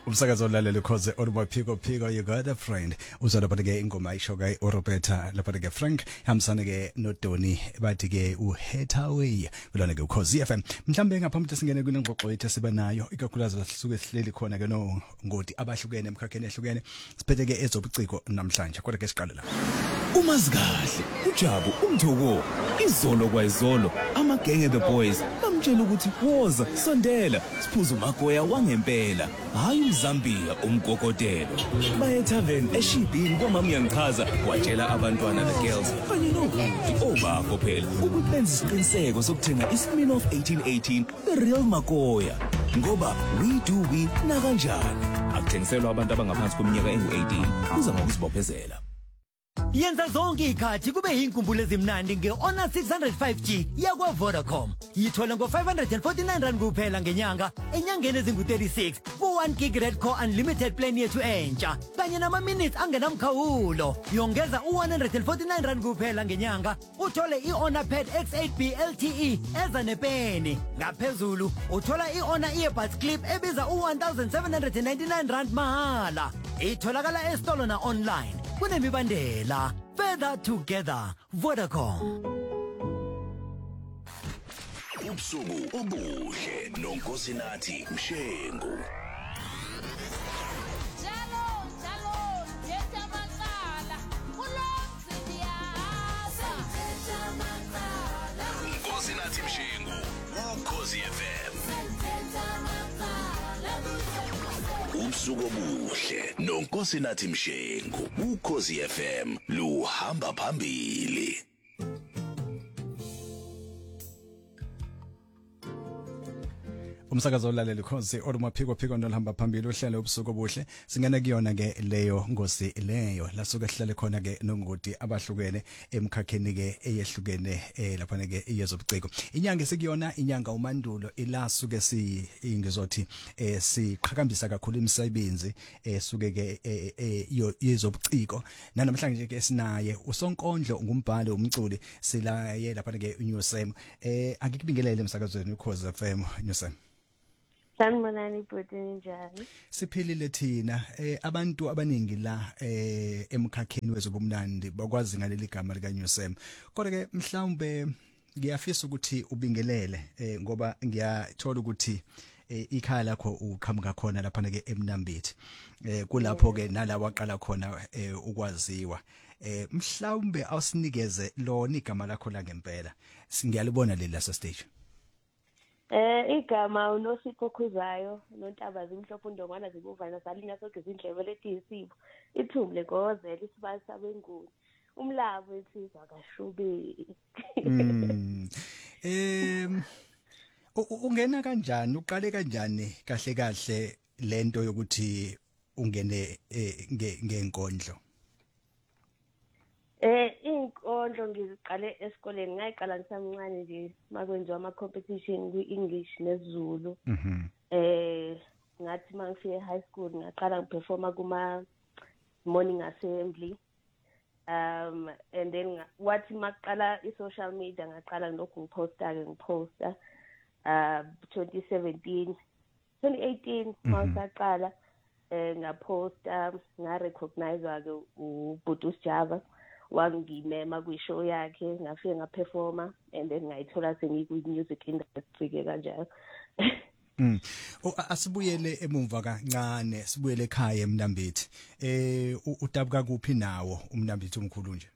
Umsakazo olalela ukhoze oluba phiko you got a friend uzala lapha ke ingoma isho ke uRoberta lapha ke Frank hamsana ke noDoni bathi ke uHetaway kulona ke ukhoze FM mhlambe ngaphambi ukuthi singene kwingxoxo yethu siba nayo ikakhulukazi lasisuke sihleli khona ke no ngoti abahlukene emkhakheni ehlukene siphethe ke ezobuciko namhlanje kodwa ke siqale la Umazikahle uJabu umthoko izolo kwayizolo amagenge the boys bamtshela ukuthi woza sondela siphuza umagoya wangempela hayi uMzambia umgogotelo baye tavern eshibhini kwamama uyangichaza watshela abantwana the girls kanye nokuthi obakho phela ukuthi benze isiqiniseko sokuthenga iSmirnoff 1818 the real magoya ngoba we na kanjani akuthengiselwa abantu abangaphansi kweminyaka engu18 uza ngokuzibophezela Yenza zonke ikhathi kube yinkumbulo ezimnandi ngeHonor 605G yakwa Vodacom. Yithola ngo549 rand kuphela ngenyanga enyangeni ezingu36 ku1 gig red core unlimited plan yethu entsha. Kanye nama minutes angenamkhawulo. Yongeza u149 rand kuphela ngenyanga uthole iHonor Pad X8B LTE eza nepeni. Ngaphezulu uthola iHonor earbuds clip ebiza u1799 rand mahala. Itholakala estolo na online. Kunemibandela further together Vodacom Ubusuku obuhle nonkosinathi Mshengu Jalo Thetha Maqala ulomzidiyaza Thetha Maqala Nkosinathi Mshengu ukhozi FM Ubusuku obuhle nonkosinathi Mshengu ukhozi FM luhamba phambili Umsakazo olalela ukhoze olumaphiko nolhamba phambili uhlelo ubusuku obuhle singena kuyona ke leyo ngosi leyo lasuke sihlale khona ke nongoti abahlukene emkhakheni ke eyehlukene lapha ke iyezobuciko inyanga esikuyona inyanga umandulo ilasuke ngizothi siqhakambisa kakhulu imisebenzi suke ke yezobuciko namhlanje ke sinaye usonkondlo ngumbhali umculi silaye lapha ke uNewsam akikubingelele emsakazweni ukhoze FM Newsam Sanibonani bhuti njani? Siphilile thina abantu abaningi la emkhakheni wezobumnandi bakwazi ngaleli gama lika Newsam. Kodwa ke mhlawumbe ngiyafisa ukuthi ubingelele ngoba ngiyathola ukuthi ikhaya lakho uqhamuka khona lapha ke eMnambithi. Kulapho ke nalawa waqala khona ukwaziwa. Mhlawumbe awusinikeze lona igama lakho la ngempela. Singiyalibona leli la stage. Igama uNosipho Khuzayo noNtaba zimhlophe undongwana zibuvana salinya sonke izindlebe letiyisipho ithumbu legozela isibali sabenguni umlabo etsizwa kaShubeni ungena kanjani uqale kanjani kahle lento yokuthi ungene ngenkondlo inkondlo ngiziqale esikoleni ngayiqala ngisamncane nje makwenziwa ama competition kwi-English nesiZulu ngathi mangifike high school ngaqala ngiperforma kuma morning assembly and then wathi maqala i-social media ngaqala lokhu ngiposta 2018 mawusaqala ngaposta ngarecognizewa ke uButus Java wangimema kwishow yakhe ngafike ngaperforma and then ngayithola sengikwi-music industry ke kanjalo asibuyele emumva kancane sibuyele ekhaya eMnambithi udabuka kuphi nawo uMnambithi omkhulu nje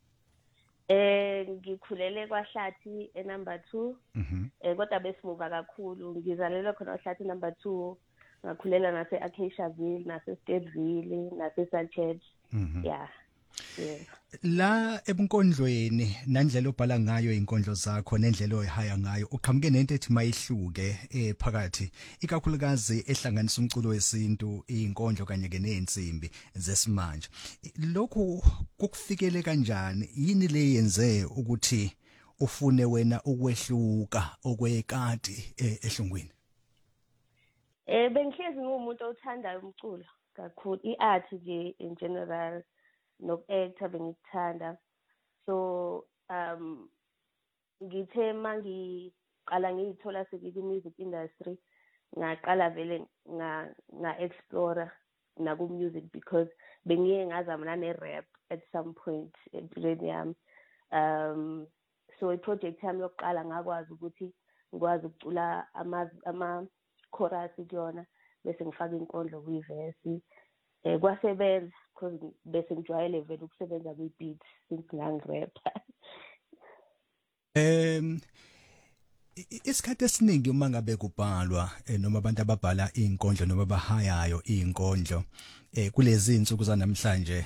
ngikhulele kwaHlathi enumber 2 kodwa besimuva kakhulu ngizalelwe khona kwaHlathi number 2 ngakhulela nase Acaciaville nase Stedville nase Sanchez yeah la ebunkondlweni nandlela obhala ngayo inkondlo zakho nendlela oyihaya ngayo uqhamuke nento ethi mayihluke phakathi ikakhulukazi ehlanganisa umculo wesintu inkondlo kanye ke nezinsimbi zesimanje lokhu kukufikele kanjani yini le yenze ukuthi ufune wena ukwehluka okwekati ehlungwini bengihlezi ngumuntu othandayo umculo kakhulu iart nje in general nokuactor bengikuthanda so ngithe mangiqala ngiyithola sekwi music industry ngaqala vele nga explore naku music because bengiye ngazama nane rap at some point empilweni yami. So i-project yami yokuqala ngakwazi ukuthi ngikwazi ukucula ama chorus kuyona bese ngifaka inkondlo kwi-verse. Kwasebenza because bese ngijwayele vele ukusebenza kwi-beat since ngangirapper. Isikhathi esiningi uma ngabe kubhalwa noma abantu ababhala inkondlo noma bahayayo inkondlo kulezi insuku zanamhlanje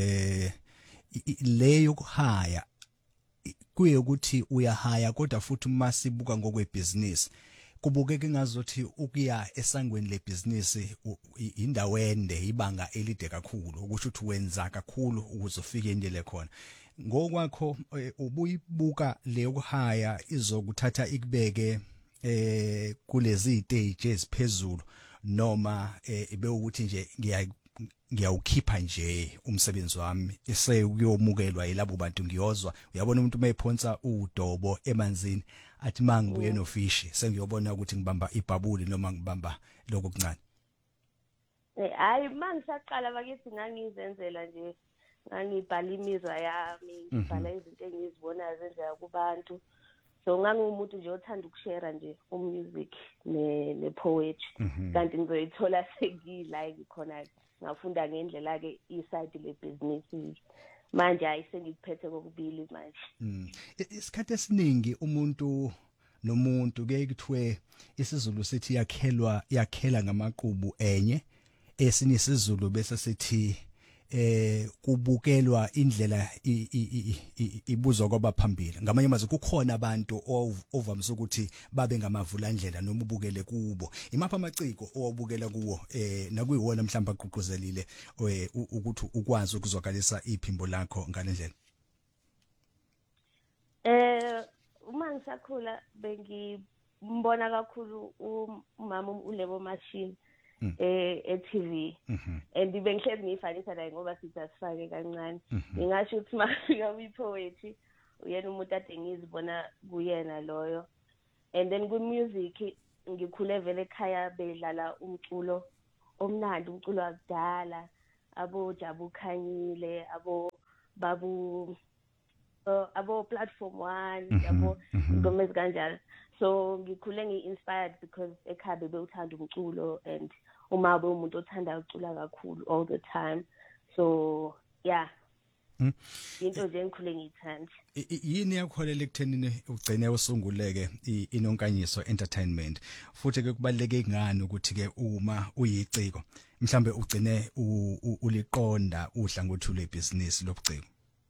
leyo kuhaya kuye ukuthi uyahaya kodwa futhi uma sibuka ngokwebusiness kubukeka ngazothi ukuya esangweni lebusiness indawo ende ibanga elide kakhulu ukusho ukuthi wenza kakhulu ukuze ufike endele khona. Ngokwakho ubuyibuka leyo kuhaya izokuthatha ikubeke kulezi stage eziphezulu noma ibe ukuthi nje ngiyawukhipha nje umsebenzi wami ese uyomukelwa yilabo bantu ngiyozwa uyabona umuntu mayephonsa udobo emanzini athi mangibuye nofishi sengiyobona ukuthi ngibamba ibhabuli noma ngibamba lokho kuncane. Hayi mangisaqala bakithi ngangizenzela nje ngangibhala imizwa yami ngibhala izinto engizibonayo zenzeka kubantu so ngangumuntu nje othanda ukushare nje umusic ne-poetry kanti ngizoyithola sengilike khona ngafunda ngendlela ke iside lebusiness manje ayisengiphethe kokubili manje. Isikhathi esiningi umuntu nomuntu ke kuthiwe isiZulu sithi yakhela ngamaqubu enye esinye isiZulu bese sithi kubukelwa indlela ibuzwa kwabaphambili ngamanye amazwi kukhona abantu ovamise ukuthi babe ngamavulandlela noma ubukele kubo imapha amaciko owabukela kuwo nakuyiwona mhlamba aqhuquzelile ukuthi ukwazi ukuzwakalisa iphimbo lakho ngalendlela. Uma ngisakhula bengimbona kakhulu umama uLebo Machine e-TV and bengihlezi ngiyifanisa naye ngoba sithi asifake kancane ngingasho ukuthi mafika kwi-poetry uyena umuntu ade ngizibona kuyena loyo and then kwi-music ngikhule vele ekhaya bedlala umculo omnandi umculo wakudala abo Jabu Khanyile abo Platform 1 yabo ingoma ezikanjalo so ngikhule ngi-inspired because ekhaya bewuthanda umculo and uma umuntu othanda ukucula kakhulu all the time so yeah into nje engikhule ngiyithanda. Yini yakholela ekuthenini ugcine usunguleke inonkanyiso entertainment futhi ke kubaleke ngani ukuthi ke uma uyiciko mhlambe ugcine uliqonda uhlangothi lebusiness lobuciko?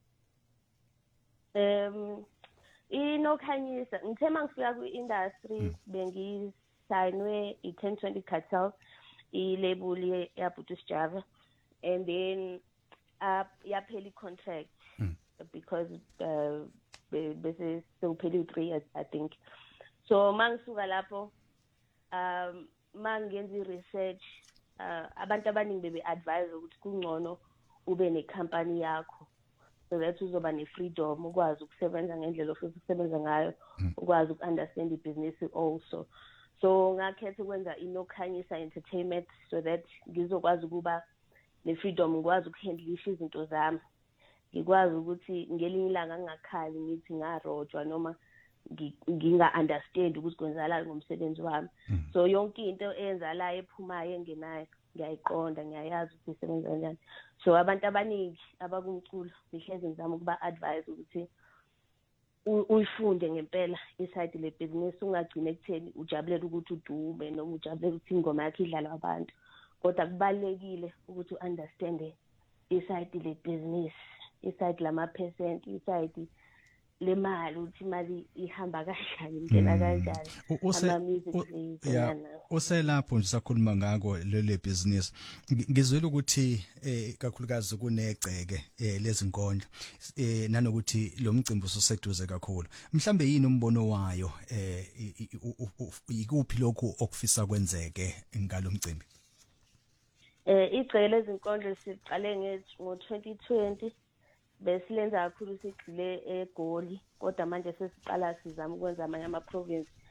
Inokhanyisa ngithe mangifika kwi-industry bengisayinwe i-1020 Cartel ilabel yaButus Java and then yaphela i-contract because bese sewuphele 3 years I think so mangisuka lapho mangenza i-research abantu abaningi bebe-advise ukuthi kungcono ube ne-company yakho so that uzoba ne-freedom ukwazi ukusebenza ngendlela ofisa ukusebenza ngayo ukwazi uku-understand i-business also so ngakhetha ukwenza inokhanyisa entertainment so that ngizokwazi ukuba ne-freedom ngikwazi ukuhandlisha izinto zami ngikwazi ukuthi ngelinye ilanga ngingakhali ngithi ngarojwa noma nginga-understand ukuthi kwenzakalani ngomsebenzi wami so yonke into eyenzalayo ephumayo engenayo ngiyayiqonda ngiyayazi ukuthi isebenza kanjani so abantu abaningi abakumculo ngihlezi ngizama ukuba-advise ukuthi uyifunde ngempela iside lebusiness ungagcine ekutheni ujabulela ukuthi udume noma ujabulela ukuthi ingoma yakho idlalwa abantu kodwa kubalekile ukuthi u-understande iside lebusiness iside lama-percent iside lemali ukuthi imali ihamba kanjani indlela kanjani ama-music uselapho nje sakhuluma ngako lele business ngizwela ukuthi kakhulukazi kunegceke lezinkondlo nanokuthi lo mcimbi ususeduze kakhulu mhlambe yini umbono wayo ikuphi lokho okufisa kwenzeke ngalo mcimbi? Igceke lezinkondlo siqale ngo-2020 besilenza kakhulu sigxile eGoli kodwa manje sesiqala sizama ukwenza amanye ama-province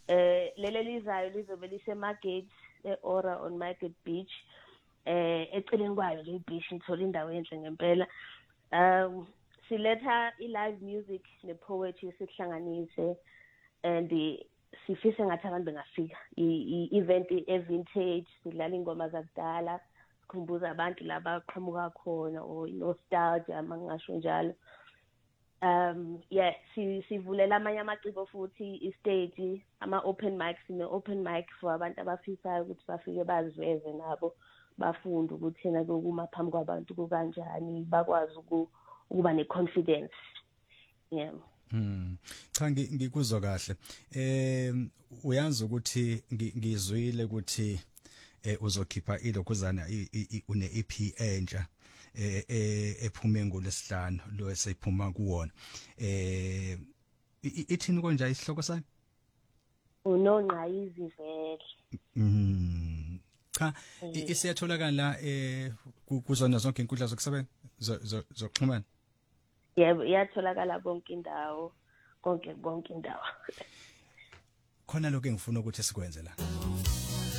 lele lizayo lizobe liseMargate eOra on Market Beach. Eceleni kwayo le beach ngithola indawo enhle ngempela. Siletha i-live music ne-poetry sihlanganise and sifise ngathi abantu bengafika i-event e-vintage sidlala ingoma zakudala sikhumbuza abantu laba aqhamuka khona or nostalgia mangasho njalo. Sivulela amanye amaciko futhi i-stage ama-open mics ne-open mic for abantu abafisayo ukuthi bafike baziveze nabo bafunde ukuthi na kuma phambi kwabantu kukanjani bakwazi ukuba ne-confidence. Cha ngikuzwa kahle. Uyazi ukuthi ngizwile ukuthi uzokhipha ilokhuzana une EP entsha ephume ngolesihlanu lo eseyiphuma kuwona. Ithini konje isihloko sayo? Unonqayizi vele. Cha isiyatholakala la kuzona zonke inkundla zokusebenza zokuxhumana. Yebo iyatholakala konke indawo konke indawo. Khona lokho engifuna ukuthi sikwenze la.